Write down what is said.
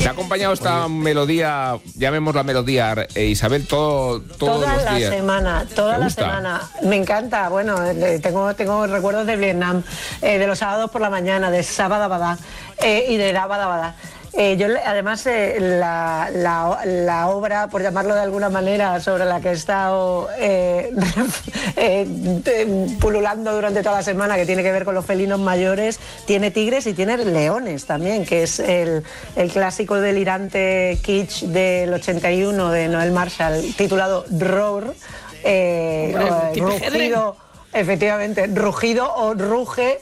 Te ha acompañado esta melodía, llamémosla melodía, Isabel, todos toda los la días. semana, toda la gusta? semana. Me encanta. Bueno, tengo recuerdos de Vietnam, de los sábados por la mañana, de Sabadabada y de Dabadabada. Además, la obra, por llamarlo de alguna manera, sobre la que he estado pululando durante toda la semana, que tiene que ver con los felinos mayores, tiene tigres y tiene leones también, que es el clásico delirante kitsch del 81 de Noel Marshall, titulado Roar, rugido, efectivamente, rugido o ruge